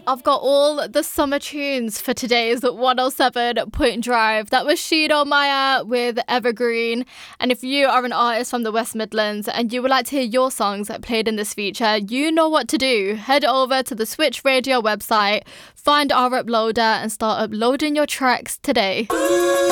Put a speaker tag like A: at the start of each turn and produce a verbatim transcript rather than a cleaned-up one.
A: I've got all the summer tunes for today's one oh seven Point Drive. That was Shido Maya with Evergreen. And if you are an artist from the West Midlands and you would like to hear your songs played in this feature, you know what to do. Head over to the Switch Radio website, find our uploader and start uploading your tracks today.